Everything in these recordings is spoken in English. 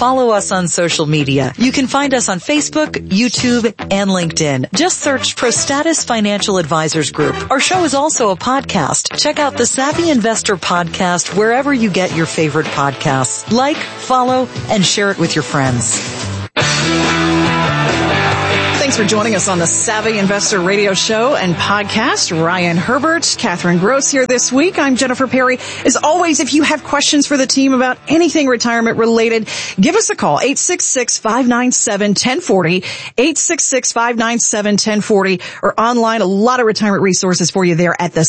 follow us on social media. You can find us on Facebook, YouTube, and LinkedIn. Just search Prostatus Financial Advisors Group. Our show is also a podcast. Check out the Savvy Investor Podcast wherever you get your favorite podcasts. Like, follow, and share it with your friends. Thanks for joining us on the Savvy Investor Radio Show and Podcast. Ryan Herbert, Catherine Gross here this week. I'm Jennifer Perry. As always, if you have questions for the team about anything retirement related, give us a call, 866-597-1040, 866-597-1040, or online. A lot of retirement resources for you there at the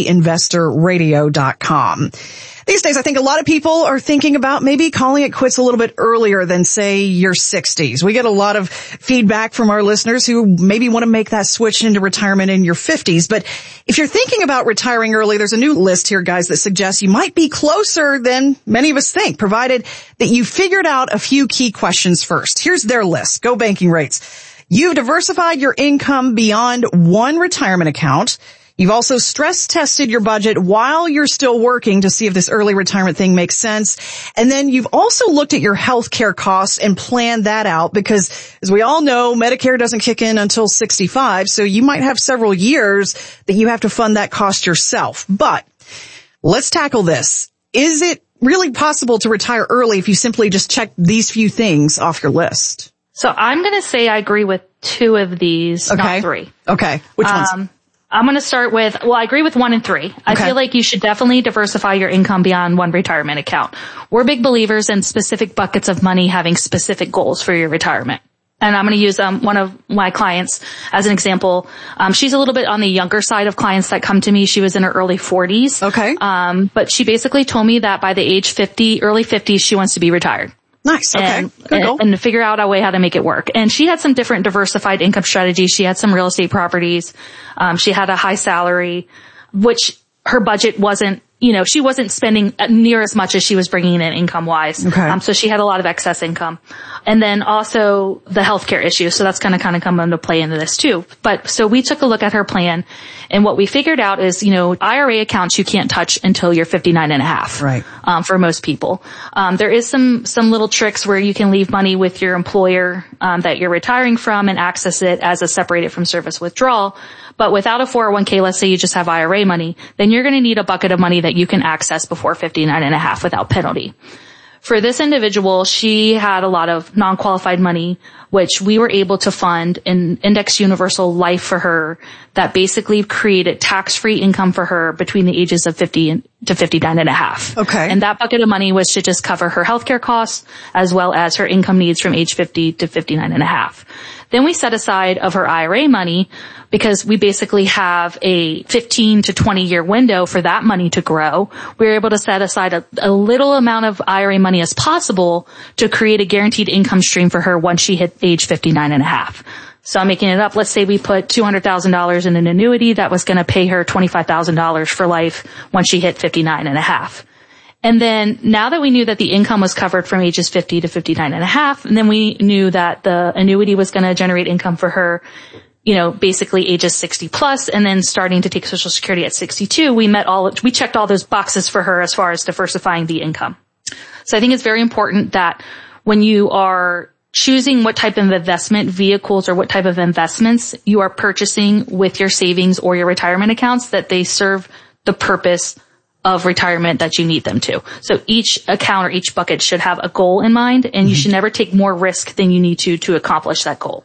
SavvyInvestorRadio.com. These days, I think a lot of people are thinking about maybe calling it quits a little bit earlier than, say, your 60s. We get a lot of feedback from our listeners who maybe want to make that switch into retirement in your 50s. But if you're thinking about retiring early, there's a new list here, guys, that suggests you might be closer than many of us think, provided that you figured out a few key questions first. Here's their list. Go banking rates. You've diversified your income beyond one retirement account. You've also stress tested your budget while you're still working to see if this early retirement thing makes sense. And then you've also looked at your health care costs and planned that out because, as we all know, Medicare doesn't kick in until 65. So you might have several years that you have to fund that cost yourself. But let's tackle this. Is it really possible to retire early if you simply just check these few things off your list? So I'm going to say I agree with two of these, not three. Okay. Which ones? I'm going to start with, I agree with 1 and 3. I feel like you should definitely diversify your income beyond one retirement account. We're big believers in specific buckets of money having specific goals for your retirement. And I'm going to use one of my clients as an example. She's a little bit on the younger side of clients that come to me. She was in her early 40s. Okay. But she basically told me that by the age 50, early 50s, she wants to be retired. Nice. Okay. And to figure out a way how to make it work. And she had some different diversified income strategies. She had some real estate properties. She had a high salary, which her budget wasn't, she wasn't spending near as much as she was bringing in income wise. Okay. So she had a lot of excess income. And then also the healthcare issue. So that's going to kind of come into play into this too. But so we took a look at her plan, and what we figured out is, IRA accounts you can't touch until you're 59 and a half. Right. For most people. There is some little tricks where you can leave money with your employer, that you're retiring from and access it as a separated from service withdrawal. But without a 401k, let's say you just have IRA money, then you're going to need a bucket of money that you can access before 59 and a half without penalty. For this individual, she had a lot of non-qualified money, which we were able to fund an index universal life for her that basically created tax-free income for her between the ages of 50 to 59 and a half. Okay. And that bucket of money was to just cover her healthcare costs as well as her income needs from age 50 to 59 and a half. Then we set aside of her IRA money because we basically have a 15 to 20 year window for that money to grow. We were able to set aside a little amount of IRA money as possible to create a guaranteed income stream for her once she hit age 59 and a half. So I'm making it up. Let's say we put $200,000 in an annuity that was going to pay her $25,000 for life once she hit 59 and a half. And then now that we knew that the income was covered from ages 50 to 59 and a half, and then we knew that the annuity was going to generate income for her, basically ages 60 plus, and then starting to take Social Security at 62, we checked all those boxes for her as far as diversifying the income. So I think it's very important that when you are choosing what type of investment vehicles or what type of investments you are purchasing with your savings or your retirement accounts, that they serve the purpose of retirement that you need them to. So each account or each bucket should have a goal in mind, and you should never take more risk than you need to accomplish that goal.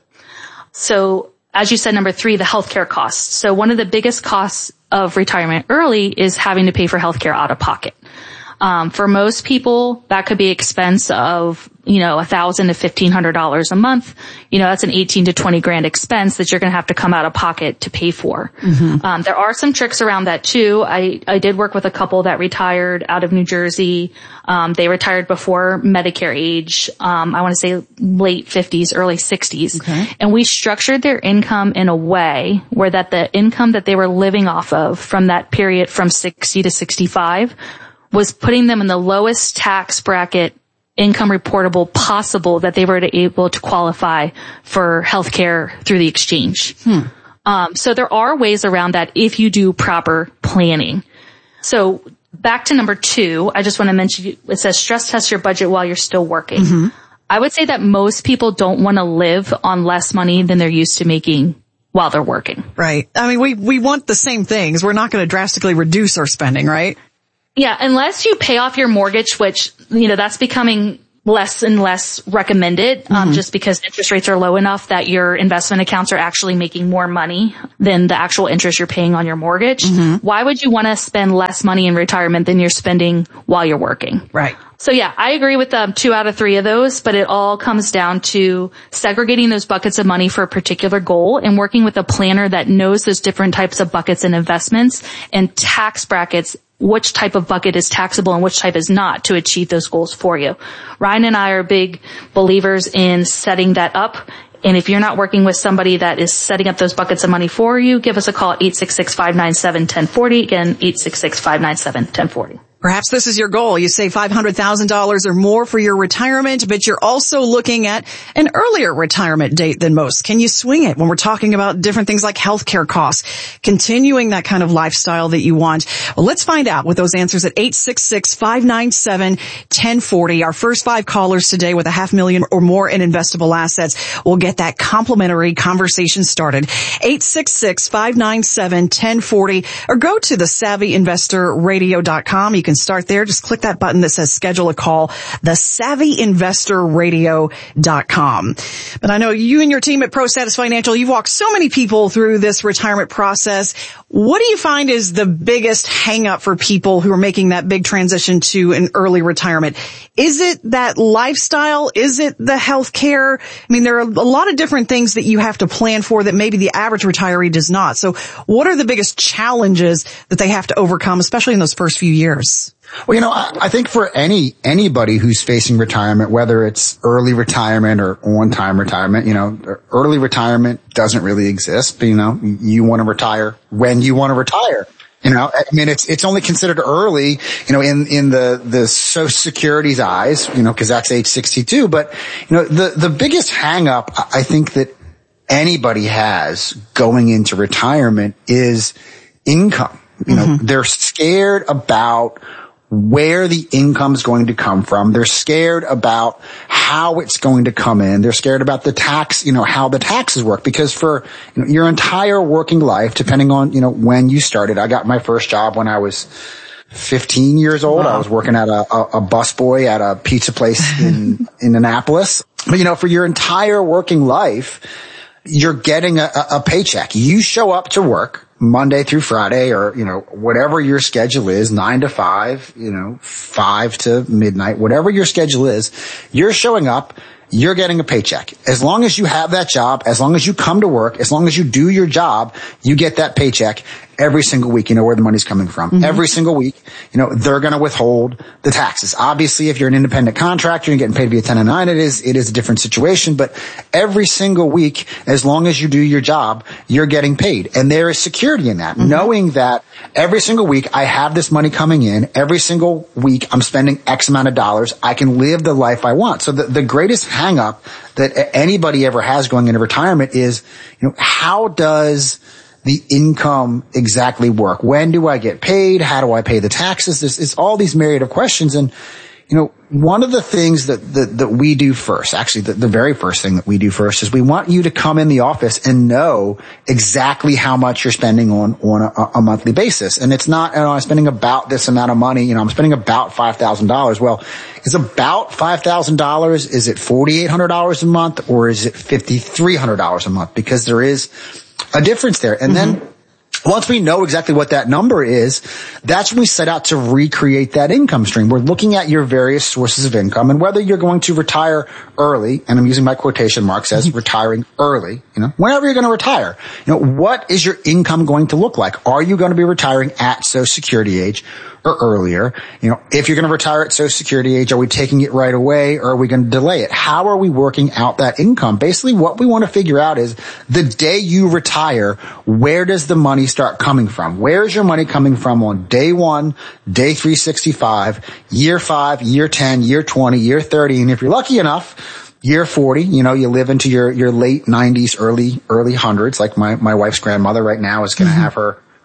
So as you said, number 3, the healthcare costs. So one of the biggest costs of retirement early is having to pay for healthcare out of pocket. For most people, that could be expense of, $1,000 to $1,500 a month. That's an 18 to 20 grand expense that you're going to have to come out of pocket to pay for. Mm-hmm. There are some tricks around that too. I did work with a couple that retired out of New Jersey. They retired before Medicare age. I want to say late 50s, early 60s. Okay. And we structured their income in a way where that the income that they were living off of from that period from 60 to 65 was putting them in the lowest tax bracket income reportable possible that they were able to qualify for healthcare through the exchange. So there are ways around that if you do proper planning. So back to number 2, I just want to mention, it says stress test your budget while you're still working. I would say that most people don't want to live on less money than they're used to making while they're working. Right. I mean, we want the same things. We're not going to drastically reduce our spending, right? Yeah, unless you pay off your mortgage, which, that's becoming less and less recommended, just because interest rates are low enough that your investment accounts are actually making more money than the actual interest you're paying on your mortgage. Why would you want to spend less money in retirement than you're spending while you're working? Right. So yeah, I agree with 2 out of 3 of those, but it all comes down to segregating those buckets of money for a particular goal and working with a planner that knows those different types of buckets and investments and tax brackets, which type of bucket is taxable and which type is not, to achieve those goals for you. Ryan and I are big believers in setting that up. And if you're not working with somebody that is setting up those buckets of money for you, give us a call at 866-597-1040. Again, 866-597-1040. Perhaps this is your goal. You save $500,000 or more for your retirement, but you're also looking at an earlier retirement date than most. Can you swing it when we're talking about different things like healthcare costs, continuing that kind of lifestyle that you want? Well, let's find out with those answers at 866-597-1040. Our first 5 callers today with $500,000 or more in investable assets will get that complimentary conversation started. 866-597-1040 or go to the SavvyInvestorRadio.com. You can start there. Just click that button that says schedule a call, the SavvyInvestorRadio.com. But I know you and your team at ProStatus Financial, you've walked so many people through this retirement process. What do you find is the biggest hang up for people who are making that big transition to an early retirement? Is it that lifestyle? Is it the health care? I mean, there are a lot of different things that you have to plan for that maybe the average retiree does not. So what are the biggest challenges that they have to overcome, especially in those first few years? Well, I think for anybody who's facing retirement, whether it's early retirement or on-time retirement, early retirement doesn't really exist, but you want to retire when you want to retire. I mean, it's only considered early, in the Social Security's eyes, cause that's age 62. But, the biggest hang up I think that anybody has going into retirement is income. They're scared about where the income's going to come from. They're scared about how it's going to come in. They're scared about the tax, how the taxes work. Because for your entire working life, depending on, when you started, I got my first job when I was 15 years old. Wow. I was working at a busboy at a pizza place in Annapolis. But, for your entire working life, you're getting a paycheck. You show up to work Monday through Friday or, whatever your schedule is, 9 to 5, 5 to midnight, whatever your schedule is, you're showing up, you're getting a paycheck. As long as you have that job, as long as you come to work, as long as you do your job, you get that paycheck every single week. You know where the money's coming from. Every single week, they're going to withhold the taxes. Obviously, if you're an independent contractor and getting paid via 1099, it is a different situation. But every single week, as long as you do your job, you're getting paid. And there is security in that, knowing that every single week I have this money coming in. Every single week I'm spending X amount of dollars. I can live the life I want. So the greatest hang up that anybody ever has going into retirement is, how does the income exactly work? When do I get paid? How do I pay the taxes? There's all these myriad of questions. And, one of the things that we do first, actually the very first thing that we do first is we want you to come in the office and know exactly how much you're spending on a monthly basis. And it's not, I'm spending about this amount of money, I'm spending about $5,000. Well, is about $5,000, is it $4,800 a month or is it $5,300 a month? Because there is a difference there. And then once we know exactly what that number is, that's when we set out to recreate that income stream. We're looking at your various sources of income and whether you're going to retire early, and I'm using my quotation marks as retiring early, whenever you're going to retire, what is your income going to look like? Are you going to be retiring at Social Security age or earlier? If you're going to retire at Social Security age, are we taking it right away or are we going to delay it? How are we working out that income? Basically, what we want to figure out is the day you retire, where does the money start coming from? Where is your money coming from on day 1, day 365, year 5, year 10, year 20, year 30? And if you're lucky enough, year 40, you live into your late 90s, early hundreds, like my wife's grandmother right now is going to have her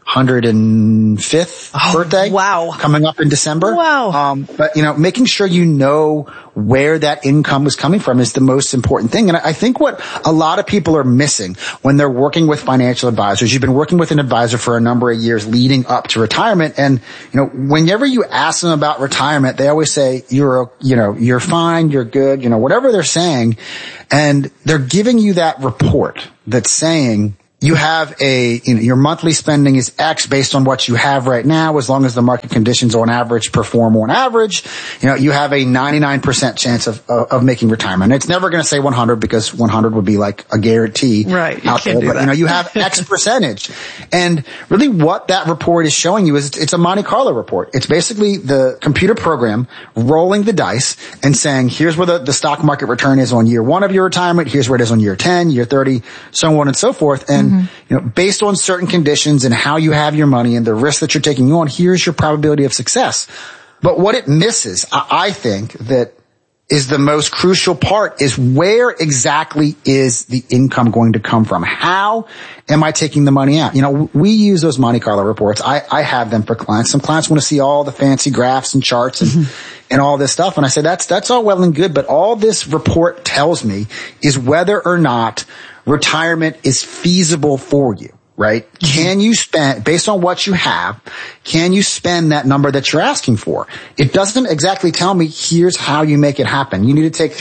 105th birthday. Wow. Coming up in December. Wow. But making sure you know where that income was coming from is the most important thing. And I think what a lot of people are missing when they're working with financial advisors, you've been working with an advisor for a number of years leading up to retirement. And, whenever you ask them about retirement, they always say, you're fine, you're good, whatever they're saying. And they're giving you that report that's saying, you have your monthly spending is X based on what you have right now. As long as the market conditions on average perform on average, you have a 99% chance of making retirement. It's never going to say 100 because 100 would be like a guarantee. Right. Out there. But, you have X percentage. And really what that report is showing you is it's a Monte Carlo report. It's basically the computer program rolling the dice and saying, here's where the stock market return is on year 1 of your retirement. Here's where it is on year 10, year 30, so on and so forth. And based on certain conditions and how you have your money and the risk that you're taking on, here's your probability of success. But what it misses, I think, that is the most crucial part is where exactly is the income going to come from? How am I taking the money out? We use those Monte Carlo reports. I have them for clients. Some clients want to see all the fancy graphs and charts and all this stuff. And I say, that's all well and good, but all this report tells me is whether or not retirement is feasible for you, right? Can you spend, based on what you have, can you spend that number that you're asking for? It doesn't exactly tell me, here's how you make it happen. You need to take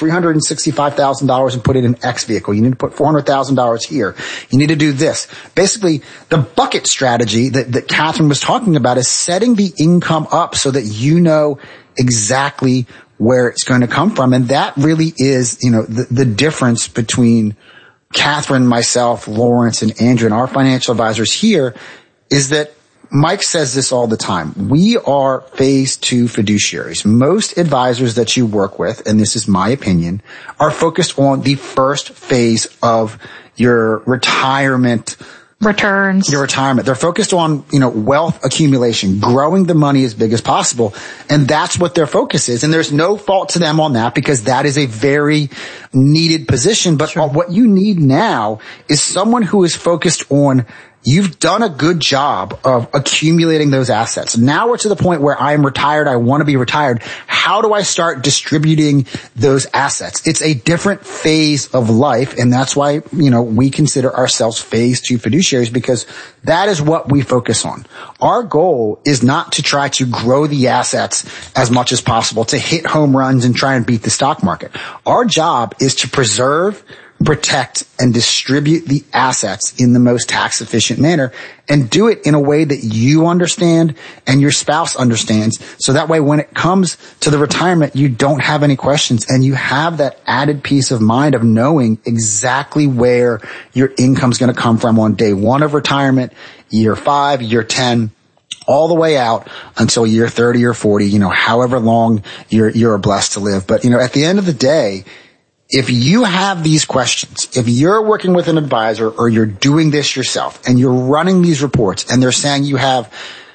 $365,000 and put it in X vehicle. You need to put $400,000 here. You need to do this. Basically, the bucket strategy that Catherine was talking about is setting the income up so that you know exactly where it's going to come from. And that really is, the difference between Catherine, myself, Lawrence, and Andrew, and our financial advisors here is that Mike says this all the time. We are phase 2 fiduciaries. Most advisors that you work with, and this is my opinion, are focused on the first phase of your retirement returns. Your retirement. They're focused on, wealth accumulation, growing the money as big as possible. And that's what their focus is. And there's no fault to them on that because that is a very needed position. But what you need now is someone who is focused on, you've done a good job of accumulating those assets. Now we're to the point where I'm retired. I want to be retired. How do I start distributing those assets? It's a different phase of life. And that's why, we consider ourselves phase 2 fiduciaries because that is what we focus on. Our goal is not to try to grow the assets as much as possible, to hit home runs and try and beat the stock market. Our job is to preserve, protect, and distribute the assets in the most tax efficient manner and do it in a way that you understand and your spouse understands. So that way when it comes to the retirement, you don't have any questions and you have that added peace of mind of knowing exactly where your income's going to come from on day 1 of retirement, year 5, year 10, all the way out until year 30 or 40, however long you're blessed to live. But, at the end of the day, if you have these questions, if you're working with an advisor or you're doing this yourself and you're running these reports and they're saying you have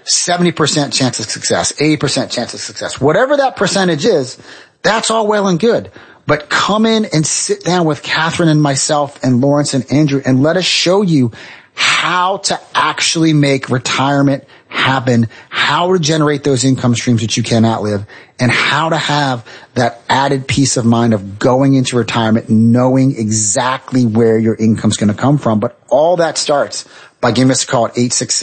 70% chance of success, 80% chance of success, whatever that percentage is, that's all well and good. But come in and sit down with Catherine and myself and Lawrence and Andrew and let us show you how to actually make retirement happen, how to generate those income streams that you can outlive, and how to have that added peace of mind of going into retirement knowing exactly where your income's going to come from. But all that starts by giving us a call at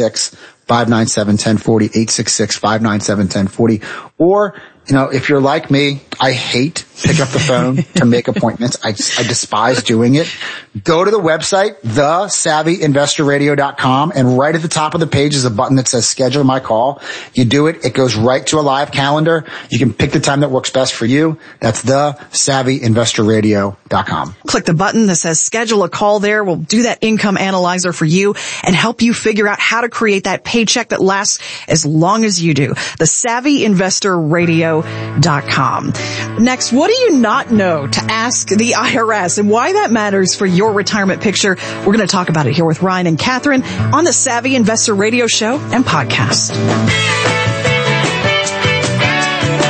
866-597-1040, 866-597-1040. Or, if you're like me, I hate picking up the phone to make appointments. I despise doing it. Go to the website, thesavvyinvestorradio.com, and right at the top of the page is a button that says schedule my call. You do it. It goes right to a live calendar. You can pick the time that works best for you. That's thesavvyinvestorradio.com. Click the button that says schedule a call there. We'll do that income analyzer for you and help you figure out how to create that paycheck that lasts as long as you do. thesavvyinvestorradio.com. Next, what do you not know to ask the IRS and why that matters for your retirement picture? We're going to talk about it here with Ryan and Catherine on the Savvy Investor Radio Show and Podcast.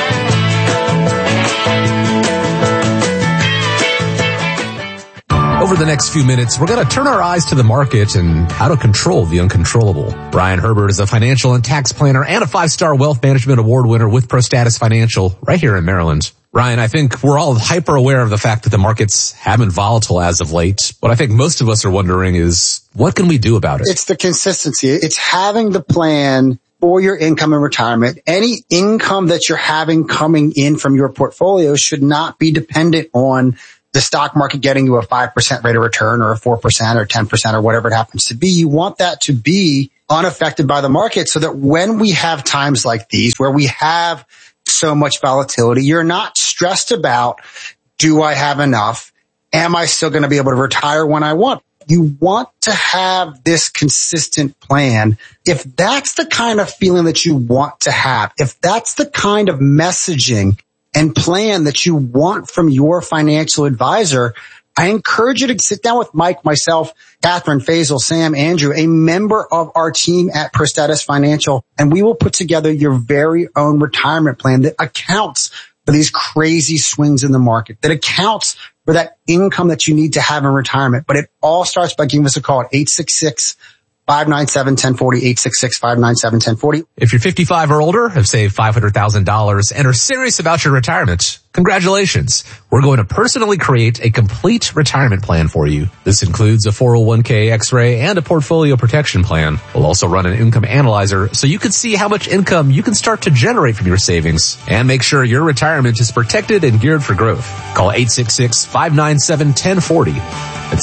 Over the next few minutes, we're going to turn our eyes to the market and how to control the uncontrollable. Ryan Herbert is a financial and tax planner and a 5-star wealth management award winner with ProStatus Financial right here in Maryland. Ryan, I think we're all hyper aware of the fact that the markets have been volatile as of late. What I think most of us are wondering is, what can we do about it? It's the consistency. It's having the plan for your income and retirement. Any income that you're having coming in from your portfolio should not be dependent on the stock market getting you a 5% rate of return or a 4% or 10% or whatever it happens to be. You want that to be unaffected by the market so that when we have times like these where we have so much volatility, you're not stressed about, do I have enough? Am I still going to be able to retire when I want? You want to have this consistent plan. If that's the kind of feeling that you want to have, if that's the kind of messaging and plan that you want from your financial advisor, I encourage you to sit down with Mike, myself, Catherine, Faisal, Sam, Andrew, a member of our team at ProStatus Financial, and we will put together your very own retirement plan that accounts for these crazy swings in the market, that accounts for that income that you need to have in retirement. But it all starts by giving us a call at 866-597-1040, 866-597-1040. If you're 55 or older, have saved $500,000 and are serious about your retirement, congratulations. We're going to personally create a complete retirement plan for you. This includes a 401k X-ray and a portfolio protection plan. We'll also run an income analyzer so you can see how much income you can start to generate from your savings and make sure your retirement is protected and geared for growth. Call 866-597-1040. That's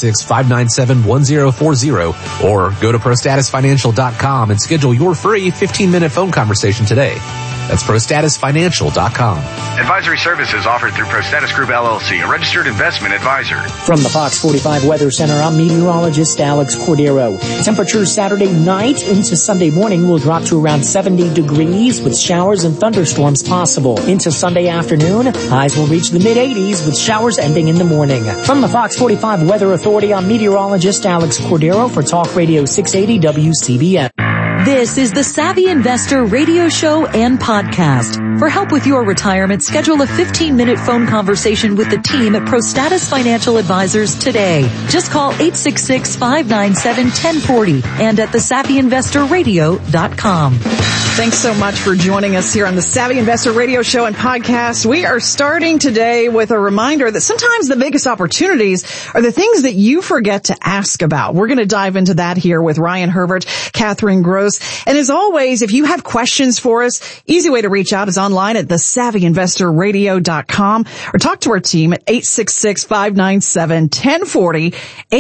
866-597-1040 or go to ProStatusFinancial.com and schedule your free 15-minute phone conversation today. That's ProStatusFinancial.com. Advisory services offered through ProStatus Group LLC, a registered investment advisor. From the Fox 45 Weather Center, I'm meteorologist Alex Cordero. Temperatures Saturday night into Sunday morning will drop to around 70 degrees with showers and thunderstorms possible. Into Sunday afternoon, highs will reach the mid-80s with showers ending in the morning. From the Fox 45 Weather Authority, I'm meteorologist Alex Cordero for Talk Radio 680 WCBN. This is the Savvy Investor radio show and podcast. For help with your retirement, schedule a 15-minute phone conversation with the team at ProStatus Financial Advisors today. Just call 866-597-1040 and at thesavvyinvestorradio.com. Thanks so much for joining us here on the Savvy Investor radio show and podcast. We are starting today with a reminder that sometimes the biggest opportunities are the things that you forget to ask about. We're going to dive into that here with Ryan Herbert, Catherine Gross. And as always, if you have questions for us, easy way to reach out is online at thesavvyinvestorradio.com or talk to our team at 866-597-1040,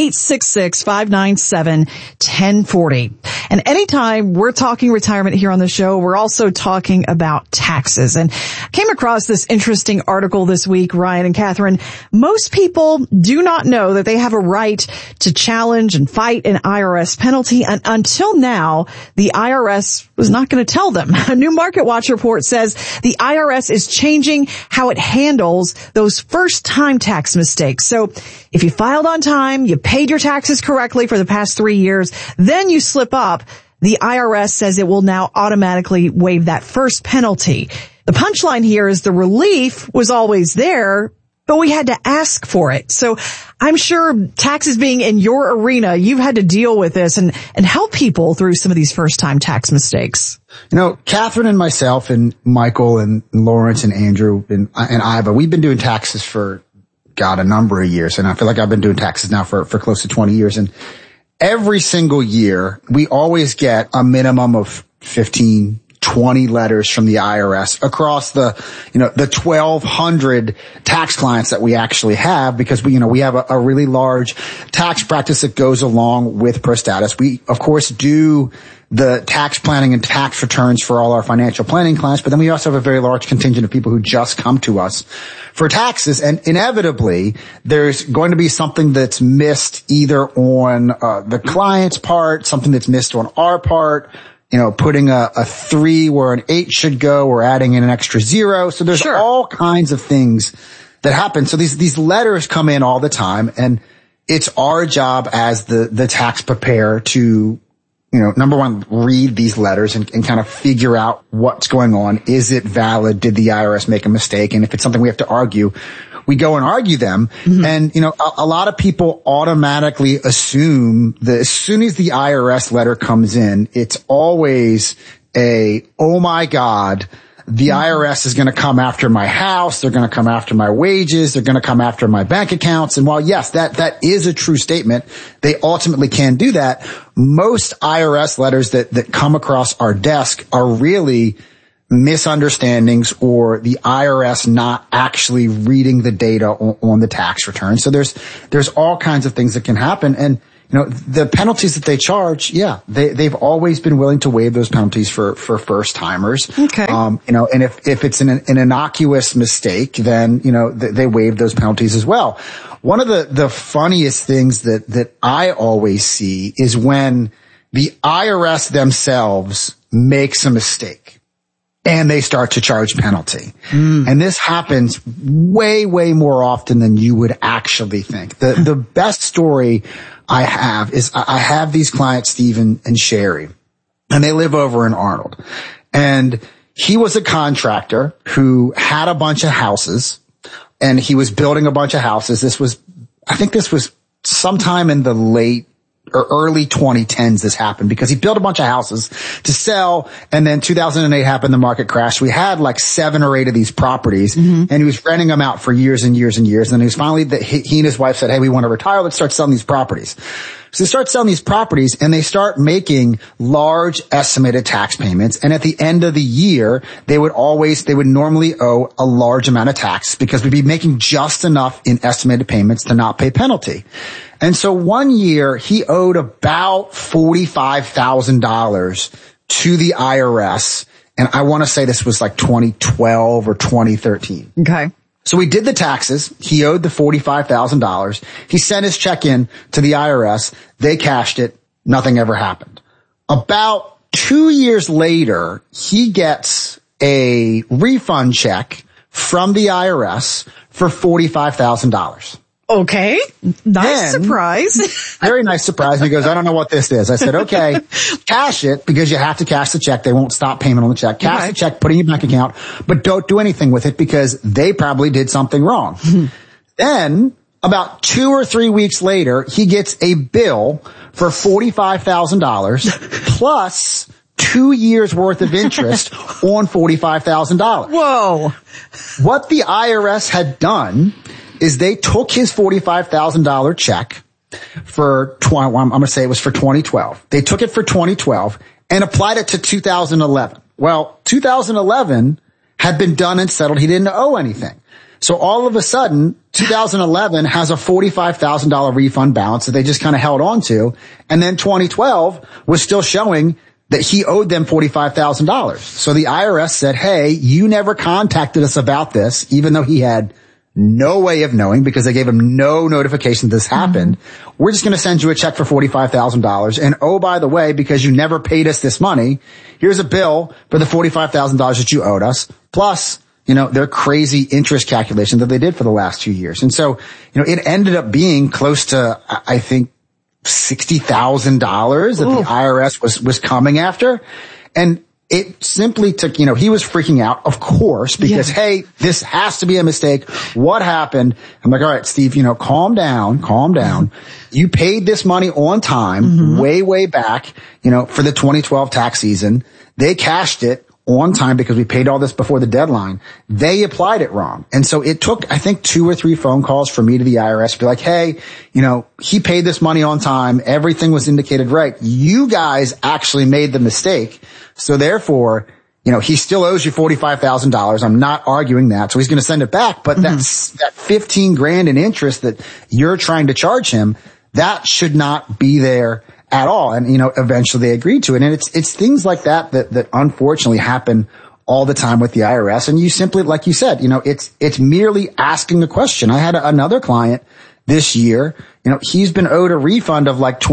866-597-1040. And anytime we're talking retirement here on the show, we're also talking about taxes. And I came across this interesting article this week, Ryan and Catherine. Most people do not know that they have a right to challenge and fight an IRS penalty. And until now, the IRS was not going to tell them. A new Market Watch report says the IRS is changing how it handles those first-time tax mistakes. So if you filed on time, you paid your taxes correctly for the past 3 years, then you slip up, the IRS says it will now automatically waive that first penalty. The punchline here is the relief was always there, but we had to ask for it. So I'm sure taxes being in your arena, you've had to deal with this and help people through some of these first-time tax mistakes. You know, Catherine and myself and Michael and Lawrence and Andrew and Iva, we've been doing taxes for, a number of years. And I feel like I've been doing taxes now for close to 20 years. And every single year, we always get a minimum of 15, 20 letters from the IRS across the 1,200 tax clients that we actually have, because we have a really large tax practice that goes along with ProStatus. We, of course, do the tax planning and tax returns for all our financial planning clients, but then we also have a very large contingent of people who just come to us for taxes. And inevitably, there's going to be something that's missed either on the client's part, something that's missed on our part, putting a 3 where an 8 should go, or adding in an extra 0. So there's all kinds of things that happen. So these letters come in all the time, and it's our job as the tax preparer to, number one, read these letters and kind of figure out what's going on. Is it valid? Did the IRS make a mistake? And if it's something we have to argue, we go and argue them. And, you know, a lot of people automatically assume that as soon as the IRS letter comes in, it's always oh my God, the IRS is going to come after my house. They're going to come after my wages. They're going to come after my bank accounts. And while yes, that is a true statement, they ultimately can do that. Most IRS letters that come across our desk are really misunderstandings or the IRS not actually reading the data on the tax return. So there's all kinds of things that can happen. And, you know, the penalties that they charge, they've always been willing to waive those penalties for first timers. Okay. You know, and if it's an innocuous mistake, then, you know, they waive those penalties as well. One of the funniest things that I always see is when the IRS themselves makes a mistake and they start to charge penalty. And this happens way, way more often than you would actually think. The best story I have is I have these clients, Steve and Sherry, and they live over in Arnold. And he was a contractor who had a bunch of houses and he was building a bunch of houses. I think this was sometime in the late or early 2010s this happened because he built a bunch of houses to sell. And then 2008 happened. The market crashed. We had like 7 or 8 of these properties and he was renting them out for years and years and years. And he was finally, he and his wife said, hey, we want to retire. Let's start selling these properties. So they start selling these properties and they start making large estimated tax payments. And at the end of the year, they would normally owe a large amount of tax because we'd be making just enough in estimated payments to not pay penalty. And so one year he owed about $45,000 to the IRS. And I want to say this was like 2012 or 2013. Okay. So we did the taxes. He owed the $45,000. He sent his check in to the IRS. They cashed it. Nothing ever happened. About 2 years later, he gets a refund check from the IRS for $45,000. Okay. Nice surprise. Very nice surprise. And he goes, I don't know what this is. I said, okay, cash it because you have to cash the check. They won't stop payment on the check. Cash the check, put it in your bank account, but don't do anything with it because they probably did something wrong. Then about 2 or 3 weeks later, he gets a bill for $45,000 plus 2 years worth of interest on $45,000. Whoa. What the IRS had done is they took his $45,000 check for I'm going to say it was for 2012. They took it for 2012 and applied it to 2011. Well, 2011 had been done and settled. He didn't owe anything. So all of a sudden, 2011 has a $45,000 refund balance that they just kind of held on to. And then 2012 was still showing that he owed them $45,000. So the IRS said, hey, you never contacted us about this, even though he had no way of knowing because they gave him no notification this happened. We're just going to send you a check for $45,000. And oh, by the way, because you never paid us this money, here's a bill for the $45,000 that you owed us, plus, you know, their crazy interest calculation that they did for the last 2 years. And so, you know, it ended up being close to, I think, $60,000 that the IRS was coming after. And it simply took, you know, he was freaking out, of course, because, hey, this has to be a mistake. What happened? I'm like, all right, Steve, you know, calm down. You paid this money on time, way back, you know, for the 2012 tax season. They cashed it on time because we paid all this before the deadline. They applied it wrong. And so it took, I think, 2 or 3 phone calls for me to the IRS to be like, hey, you know, he paid this money on time. Everything was indicated right. You guys actually made the mistake. So therefore, you know, he still owes you $45,000. I'm not arguing that. So he's going to send it back. But that $15,000 in interest that you're trying to charge him, that should not be there at all. And, you know, eventually they agreed to it. And it's things like that unfortunately happen all the time with the IRS. And you simply, like you said, you know, it's merely asking a question. I had another client this year, you know, he's been owed a refund of like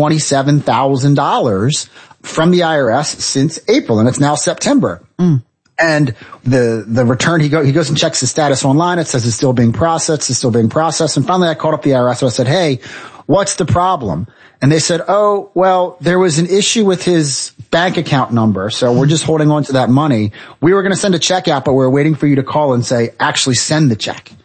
$27,000 from the IRS since April, and it's now September. And the return, he goes and checks his status online. It says it's still being processed. And finally I called up the IRS and I said, hey, what's the problem? And they said, oh, well, there was an issue with his bank account number. So we're just holding on to that money. We were going to send a check out, but we're waiting for you to call and say, actually send the check.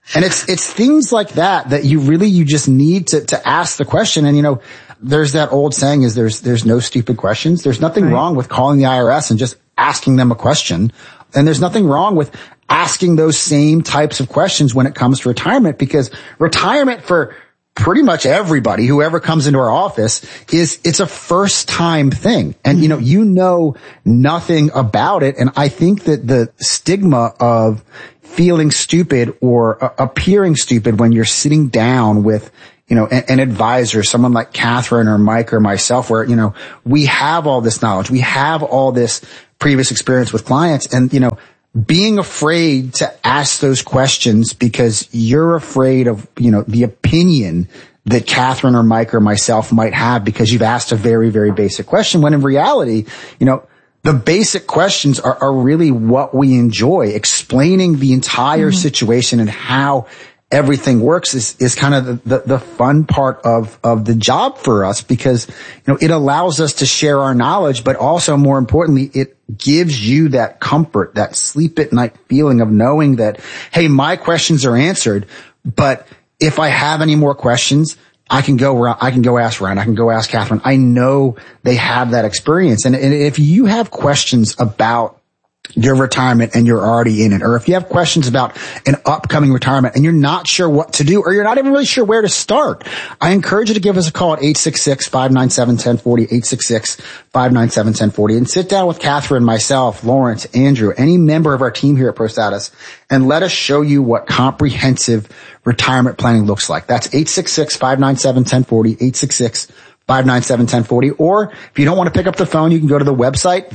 And it's things like that you just need to ask the question. And, there's that old saying is there's no stupid questions. There's nothing wrong with calling the IRS and just asking them a question. And there's nothing wrong with asking those same types of questions when it comes to retirement, because retirement for pretty much everybody, whoever comes into our office, it's a first time thing. And, you know nothing about it. And I think that the stigma of feeling stupid or appearing stupid when you're sitting down with, an advisor, someone like Catherine or Mike or myself, where, we have all this knowledge. We have all this previous experience with clients, and, being afraid to ask those questions because you're afraid of, the opinion that Catherine or Mike or myself might have because you've asked a very, very basic question, when in reality, the basic questions are really what we enjoy. Explaining the entire situation and how everything works is kind of the fun part of the job for us, because, it allows us to share our knowledge, but also more importantly, it gives you that comfort, that sleep at night feeling of knowing that, hey, my questions are answered, but if I have any more questions, I can go ask Ryan. I can go ask Catherine. I know they have that experience. And if you have questions about your retirement and you're already in it, or if you have questions about an upcoming retirement and you're not sure what to do, or you're not even really sure where to start, I encourage you to give us a call at 866-597-1040, 866-597-1040, and sit down with Catherine, myself, Lawrence, Andrew, any member of our team here at ProStatus, and let us show you what comprehensive retirement planning looks like. That's 866-597-1040, 866-597-1040. Or if you don't want to pick up the phone, you can go to the website,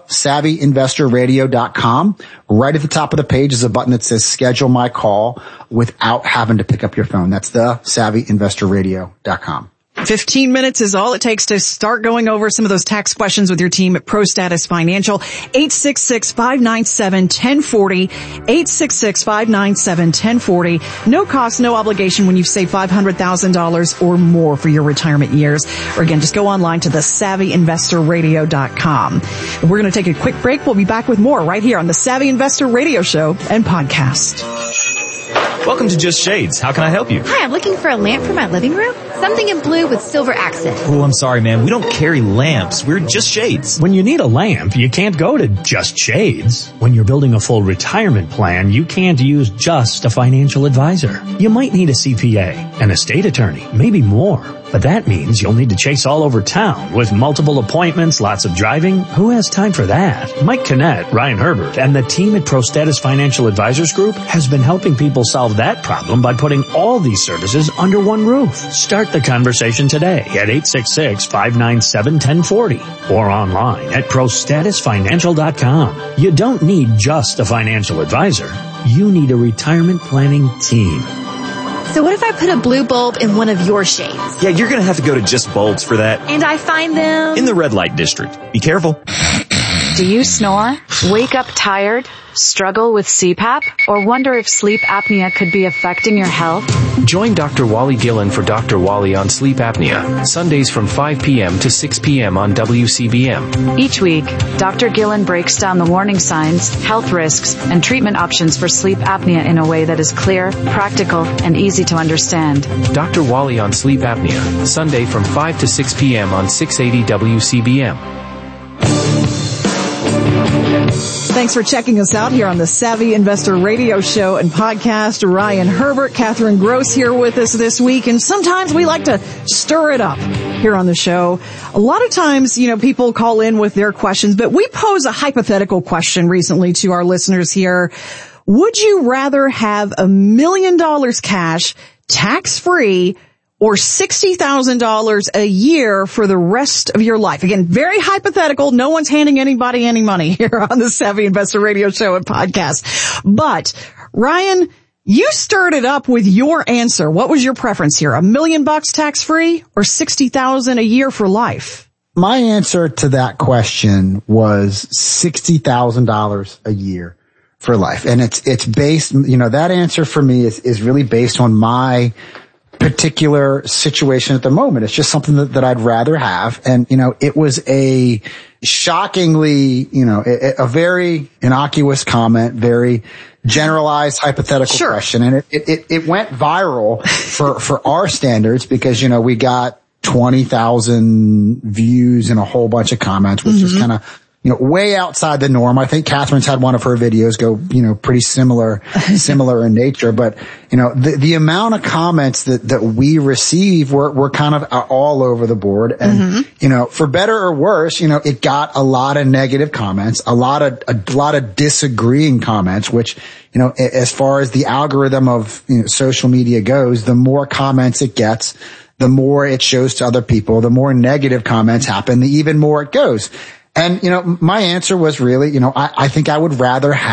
thesavvyinvestorradio.com. Right at the top of the page is a button that says schedule my call without having to pick up your phone. That's thesavvyinvestorradio.com. 15 minutes is all it takes to start going over some of those tax questions with your team at ProStatus Financial. 866-597-1040, 866-597-1040. No cost, no obligation when you save $500,000 or more for your retirement years. Or again, just go online to thesavvyinvestorradio.com. We're going to take a quick break. We'll be back with more right here on the Savvy Investor Radio Show and Podcast. Welcome to Just Shades. How can I help you? Hi, I'm looking for a lamp for my living room. Something in blue with silver accent. Oh, I'm sorry, ma'am. We don't carry lamps. We're Just Shades. When you need a lamp, you can't go to Just Shades. When you're building a full retirement plan, you can't use just a financial advisor. You might need a CPA, an estate attorney, maybe more. But that means you'll need to chase all over town with multiple appointments, lots of driving. Who has time for that? Mike Kinnett, Ryan Herbert, and the team at ProStatus Financial Advisors Group has been helping people solve that problem by putting all these services under one roof. Start the conversation today at 866-597-1040 or online at ProStatusFinancial.com. You don't need just a financial advisor. You need a retirement planning team. So what if I put a blue bulb in one of your shades? Yeah, you're going to have to go to Just Bulbs for that. And I find them in the red light district. Be careful. Do you snore? Wake up tired? Struggle with CPAP? Or wonder if sleep apnea could be affecting your health? Join Dr. Wally Gillen for Dr. Wally on sleep apnea. Sundays from 5 p.m. to 6 p.m. on WCBM. Each week, Dr. Gillen breaks down the warning signs, health risks, and treatment options for sleep apnea in a way that is clear, practical, and easy to understand. Dr. Wally on sleep apnea. Sunday from 5 to 6 p.m. on 680 WCBM. Thanks for checking us out here on the Savvy Investor Radio Show and Podcast. Ryan Herbert, Catherine Gross here with us this week. And sometimes we like to stir it up here on the show. A lot of times, people call in with their questions, but we pose a hypothetical question recently to our listeners here. Would you rather have $1 million cash, tax-free, or $60,000 a year for the rest of your life? Again, very hypothetical. No one's handing anybody any money here on the Savvy Investor Radio Show and Podcast. But Ryan, you stirred it up with your answer. What was your preference here? $1 million tax-free or $60,000 a year for life? My answer to that question was $60,000 a year for life. And it's based, that answer for me is really based on my particular situation at the moment. It's just something that I'd rather have. And, it was a shockingly, a very innocuous comment, very generalized hypothetical question. And it went viral for our standards because, we got 20,000 views and a whole bunch of comments, which is kind of, way outside the norm. I think Catherine's had one of her videos go, pretty similar in nature. But, the amount of comments that we receive were kind of all over the board. And, for better or worse, it got a lot of negative comments, a lot of disagreeing comments, which, as far as the algorithm of social media goes, the more comments it gets, the more it shows to other people, the more negative comments happen, the even more it goes. And, my answer was really, I think I would rather have